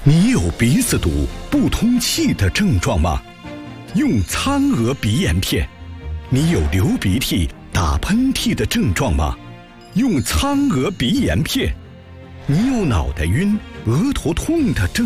你有鼻子堵、不通气的症状吗？用苍娥鼻炎片。你有流鼻涕、打喷嚏的症状吗？用苍娥鼻炎片。你有脑袋晕、额头痛的症状